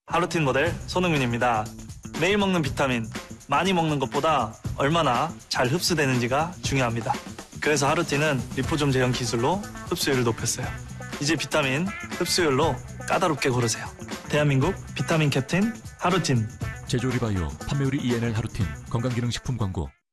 하루틴 모델 손흥민입니다. 매일 먹는 비타민, 많이 먹는 것보다 얼마나 잘 흡수되는지가 중요합니다. 그래서 하루틴은 리포좀 제형 기술로 흡수율을 높였어요. 이제 비타민 흡수율로 까다롭게 고르세요. 대한민국 비타민 캡틴 하루틴. 제조리바이오 판매율이 ENL 하루틴 건강기능식품 광고.